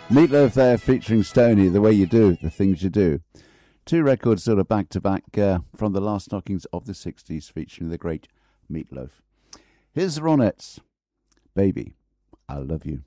Meatloaf there featuring Stoney, The Way You Do, The Things You Do. Two records sort of back-to-back from the last knockings of the 60s featuring the great Meatloaf. Here's the Ronettes. Baby, I Love You.